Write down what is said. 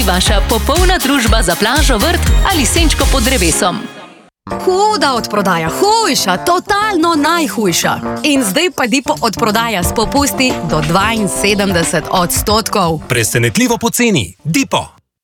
Vaša popolna družba za plažo, vrt ali senčko pod drevesom. Huda odprodaja, hujša, totalno najhujša. In zdaj pa Dipo odprodaja s popusti do 72%. Presenetljivo poceni. Dipo.